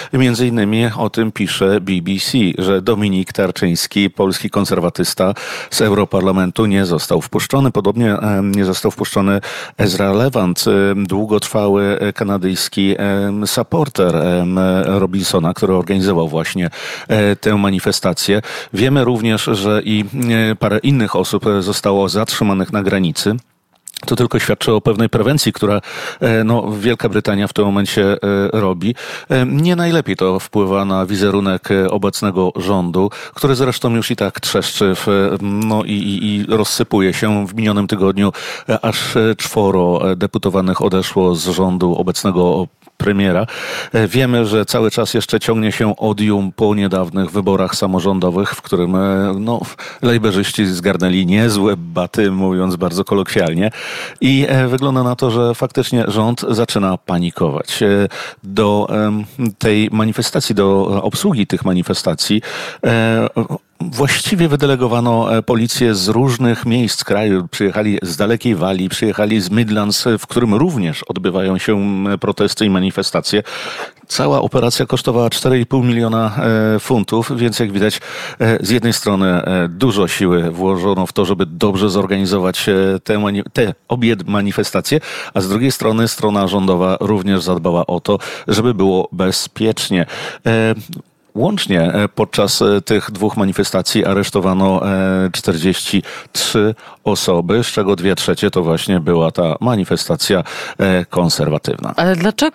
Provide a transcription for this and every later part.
Między innymi o tym pisze BBC, że Dominik Tarczyński, polski konserwatysta z Europarlamentu, nie został wpuszczony. Podobnie nie został wpuszczony Ezra Levant, długotrwały kanadyjski supporter Robinsona, który organizował właśnie tę manifestację. Wiemy również, że i parę innych osób zostało zatrzymanych na granicy. To tylko świadczy o pewnej prewencji, która Wielka Brytania w tym momencie robi. Nie najlepiej to wpływa na wizerunek obecnego rządu, który zresztą już i tak trzeszczy i rozsypuje się. W minionym tygodniu aż 4 deputowanych odeszło z rządu obecnego premiera. Wiemy, że cały czas jeszcze ciągnie się odium po niedawnych wyborach samorządowych, w którym lejberzyści zgarnęli niezłe baty, mówiąc bardzo kolokwialnie. I wygląda na to, że faktycznie rząd zaczyna panikować. Do tej manifestacji, do obsługi tych manifestacji właściwie wydelegowano policję z różnych miejsc kraju. Przyjechali z dalekiej Walii, przyjechali z Midlands, w którym również odbywają się protesty i manifestacje. Cała operacja kosztowała 4,5 miliona funtów, więc jak widać z jednej strony dużo siły włożono w to, żeby dobrze zorganizować te obie manifestacje, a z drugiej strony strona rządowa również zadbała o to, żeby było bezpiecznie. Łącznie podczas tych 2 manifestacji aresztowano 43 osoby, z czego 2/3 to właśnie była ta manifestacja konserwatywna. Ale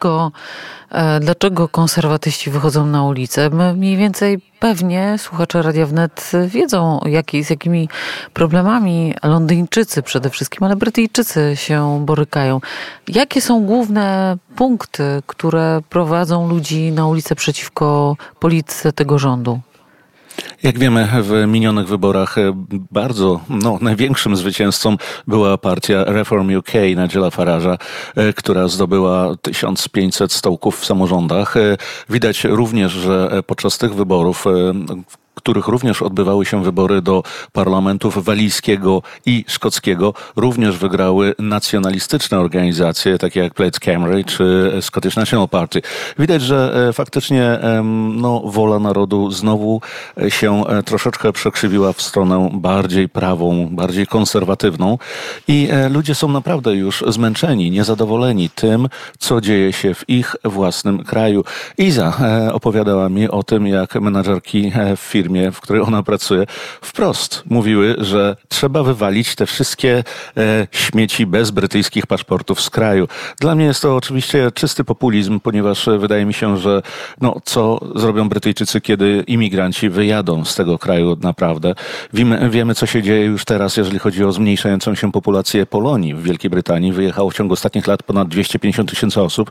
dlaczego konserwatyści wychodzą na ulicę? My mniej więcej pewnie słuchacze Radia Wnet wiedzą, z jakimi problemami Londyńczycy przede wszystkim, ale Brytyjczycy się borykają. Jakie są główne punkty, które prowadzą ludzi na ulicę przeciwko polityce tego rządu? Jak wiemy, w minionych wyborach bardzo największym zwycięzcą była partia Reform UK Nigela Farage'a, która zdobyła 1500 stołków w samorządach. Widać również, że podczas tych wyborów, w których również odbywały się wybory do parlamentów walijskiego i szkockiego, również wygrały nacjonalistyczne organizacje, takie jak Plaid Cymru czy Scottish National Party. Widać, że faktycznie wola narodu znowu się troszeczkę przekrzywiła w stronę bardziej prawą, bardziej konserwatywną i ludzie są naprawdę już zmęczeni, niezadowoleni tym, co dzieje się w ich własnym kraju. Iza opowiadała mi o tym, jak menadżerki w firmie, w której ona pracuje, wprost mówiły, że trzeba wywalić te wszystkie śmieci bez brytyjskich paszportów z kraju. Dla mnie jest to oczywiście czysty populizm, ponieważ wydaje mi się, że co zrobią Brytyjczycy, kiedy imigranci wyjadą z tego kraju naprawdę. Wiemy, co się dzieje już teraz, jeżeli chodzi o zmniejszającą się populację Polonii w Wielkiej Brytanii. Wyjechało w ciągu ostatnich lat ponad 250 000 osób.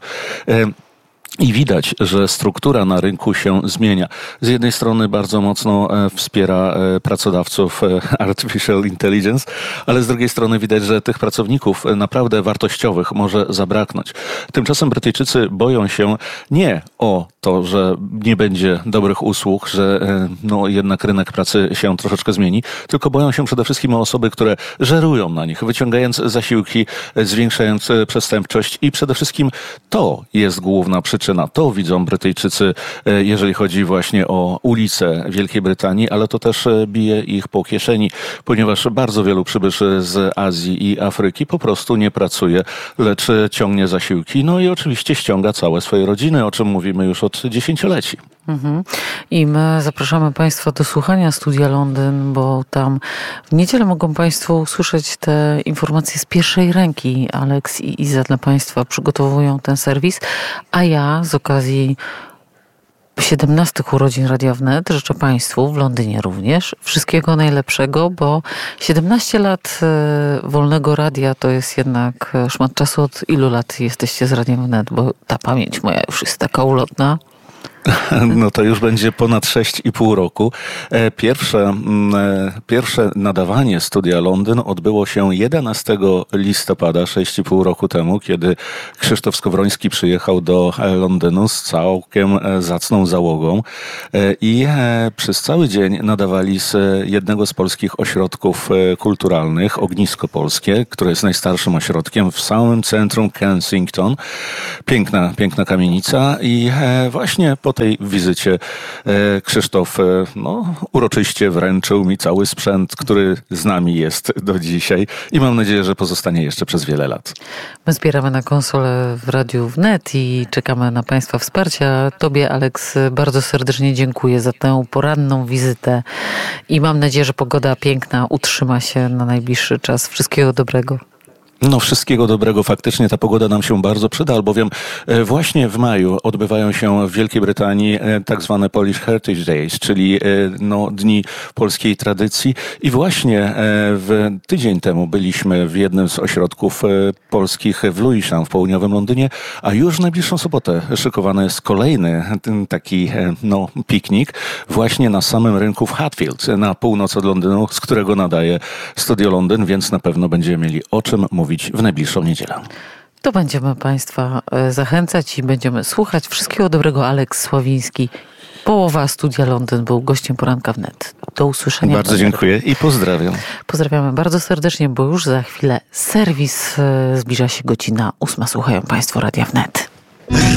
I widać, że struktura na rynku się zmienia. Z jednej strony bardzo mocno wspiera pracodawców Artificial Intelligence, ale z drugiej strony widać, że tych pracowników naprawdę wartościowych może zabraknąć. Tymczasem Brytyjczycy boją się nie o to, że nie będzie dobrych usług, że jednak rynek pracy się troszeczkę zmieni, tylko boją się przede wszystkim o osoby, które żerują na nich, wyciągając zasiłki, zwiększając przestępczość i przede wszystkim to jest główna przyczyna. To widzą Brytyjczycy, jeżeli chodzi właśnie o ulice Wielkiej Brytanii, ale to też bije ich po kieszeni, ponieważ bardzo wielu przybyszy z Azji i Afryki po prostu nie pracuje, lecz ciągnie zasiłki, i oczywiście ściąga całe swoje rodziny, o czym mówimy już od dziesięcioleci. I my zapraszamy Państwa do słuchania Studia Londyn, bo tam w niedzielę mogą Państwo usłyszeć te informacje z pierwszej ręki. Alex i Iza dla Państwa przygotowują ten serwis, a ja z okazji 17 urodzin Radia Wnet życzę Państwu, w Londynie również, wszystkiego najlepszego, bo 17 lat wolnego radia to jest jednak szmat czasu. Od ilu lat jesteście z Radiem Wnet? Bo ta pamięć moja już jest taka ulotna. To już będzie ponad 6,5 roku. Pierwsze nadawanie Studia Londyn odbyło się 11 listopada 6,5 roku temu, kiedy Krzysztof Skowroński przyjechał do Londynu z całkiem zacną załogą i przez cały dzień nadawali z jednego z polskich ośrodków kulturalnych, Ognisko Polskie, które jest najstarszym ośrodkiem w samym centrum Kensington. Piękna kamienica i właśnie pod po tej wizycie Krzysztof uroczyście wręczył mi cały sprzęt, który z nami jest do dzisiaj i mam nadzieję, że pozostanie jeszcze przez wiele lat. My zbieramy na konsolę w Radiu Wnet i czekamy na Państwa wsparcia. Tobie, Aleks, bardzo serdecznie dziękuję za tę poranną wizytę i mam nadzieję, że pogoda piękna utrzyma się na najbliższy czas. Wszystkiego dobrego. Wszystkiego dobrego. Faktycznie ta pogoda nam się bardzo przyda, albowiem właśnie w maju odbywają się w Wielkiej Brytanii tak zwane Polish Heritage Days, czyli dni polskiej tradycji. I właśnie w tydzień temu byliśmy w jednym z ośrodków polskich w Lewisham w południowym Londynie, a już w najbliższą sobotę szykowany jest kolejny taki piknik właśnie na samym rynku w Hatfield, na północ od Londynu, z którego nadaje Studio Londyn, więc na pewno będziemy mieli o czym mówić w najbliższą niedzielę. To będziemy Państwa zachęcać i będziemy słuchać. Wszystkiego dobrego. Aleks Sławiński, połowa Studia Londyn, był gościem Poranka Wnet. Do usłyszenia. Bardzo dziękuję i pozdrawiam. Pozdrawiamy bardzo serdecznie, bo już za chwilę serwis. Zbliża się godzina 8. Słuchają Państwo Radia Wnet.